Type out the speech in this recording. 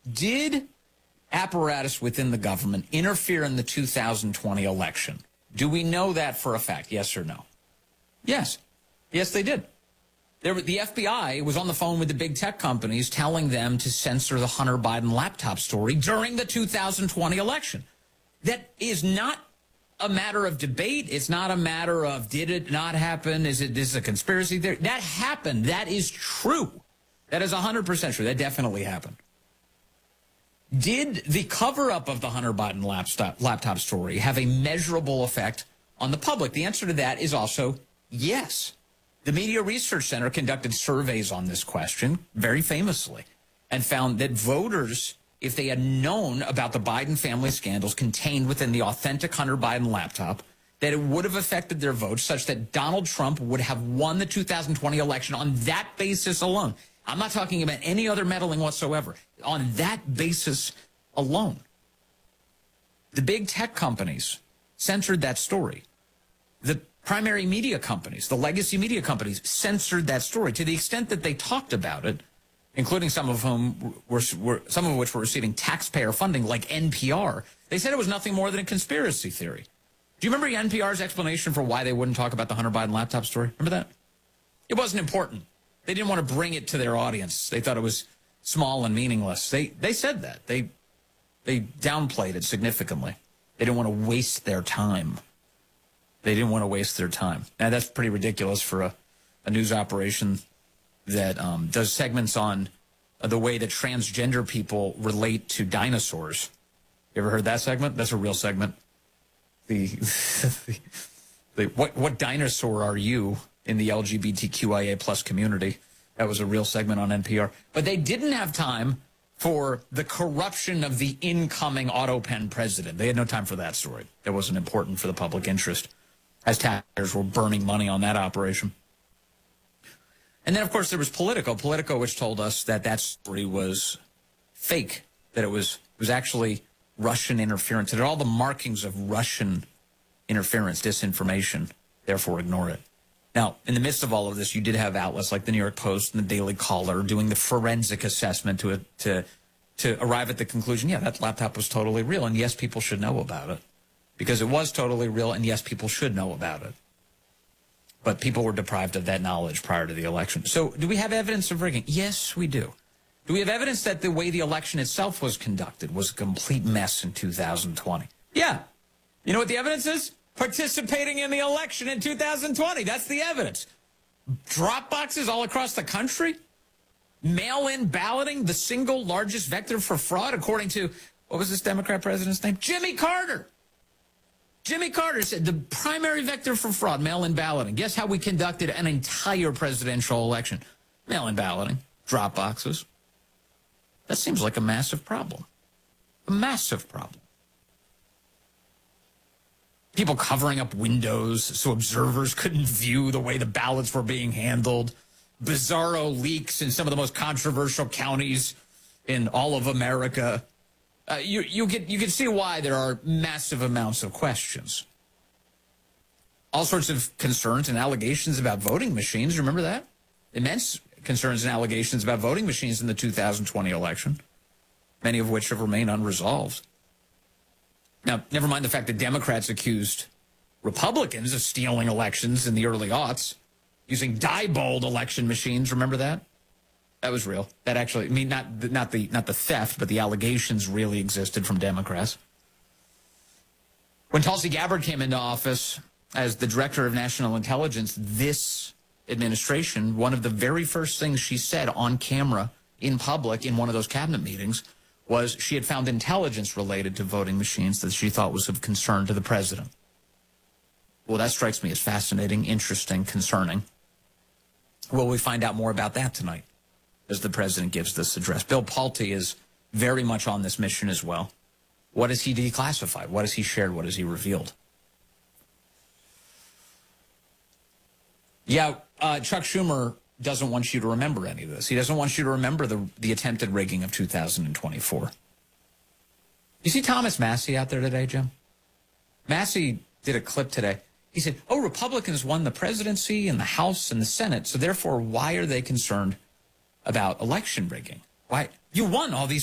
Did apparatus within the government interfere in the 2020 election? Do we know that for a fact? Yes or no? Yes. Yes, they did. The FBI was on the phone with the big tech companies telling them to censor the Hunter Biden laptop story during the 2020 election. That is not a matter of debate. It's not a matter of did it not happen? Is this a conspiracy theory? That happened. That is true. That is 100% true. That definitely happened. Did the cover-up of the Hunter Biden laptop story have a measurable effect on the public? The answer to that is also yes. The Media Research Center conducted surveys on this question, very famously, and found that voters, if they had known about the Biden family scandals contained within the authentic Hunter Biden laptop, that it would have affected their votes such that Donald Trump would have won the 2020 election on that basis alone. I'm not talking about any other meddling whatsoever. On that basis alone. The big tech companies censored that story. The primary media companies, the legacy media companies, censored that story to the extent that they talked about it, including some of which were receiving taxpayer funding, like NPR. They said it was nothing more than a conspiracy theory. Do you remember NPR's explanation for why they wouldn't talk about the Hunter Biden laptop story? Remember that? It wasn't important. They didn't want to bring it to their audience. They thought it was small and meaningless. They said that. They downplayed it significantly. They didn't want to waste their time. They didn't want to waste their time. Now, that's pretty ridiculous for a news operation that does segments on the way that transgender people relate to dinosaurs. You ever heard that segment? That's a real segment. What dinosaur are you in the LGBTQIA plus community? That was a real segment on NPR. But they didn't have time for the corruption of the incoming AutoPen president. They had no time for that story. That wasn't important for the public interest, as taxpayers were burning money on that operation. And then, of course, there was Politico, which told us that that story was fake, that it was actually Russian interference. It had all the markings of Russian interference, disinformation, therefore ignore it. Now, in the midst of all of this, you did have outlets like the New York Post and the Daily Caller doing the forensic assessment to arrive at the conclusion, yeah, that laptop was totally real, and yes, people should know about it. Because it was totally real, and yes, people should know about it. But people were deprived of that knowledge prior to the election. So do we have evidence of rigging? Yes, we do. Do we have evidence that the way the election itself was conducted was a complete mess in 2020? Yeah. You know what the evidence is? Participating in the election in 2020. That's the evidence. Drop boxes all across the country. Mail-in balloting, the single largest vector for fraud, according to, what was this Democrat president's name? Jimmy Carter. Jimmy Carter said the primary vector for fraud, mail-in balloting. Guess how we conducted an entire presidential election? Mail-in balloting, drop boxes. That seems like a massive problem. A massive problem. People covering up windows so observers couldn't view the way the ballots were being handled. Bizarro leaks in some of the most controversial counties in all of America. You can see why there are massive amounts of questions. All sorts of concerns and allegations about voting machines. Remember that? Immense concerns and allegations about voting machines in the 2020 election, many of which have remained unresolved. Now, never mind the fact that Democrats accused Republicans of stealing elections in the early aughts, using Diebold election machines. Remember that? That was real. That actually, I mean, not the theft, but the allegations really existed from Democrats. When Tulsi Gabbard came into office as the director of national intelligence, this administration, one of the very first things she said on camera in public in one of those cabinet meetings was she had found intelligence related to voting machines that she thought was of concern to the president. Well, that strikes me as fascinating, interesting, concerning. Will we find out more about that tonight as the president gives this address? Bill Pulte is very much on this mission as well. What has he declassified? What has he shared? What has he revealed? Yeah, Chuck Schumer doesn't want you to remember any of this. He doesn't want you to remember the attempted rigging of 2024. You see Thomas Massie out there today, Jim? Massie did a clip today. He said, Republicans won the presidency and the House and the Senate, so therefore why are they concerned about election rigging? Why? You won all these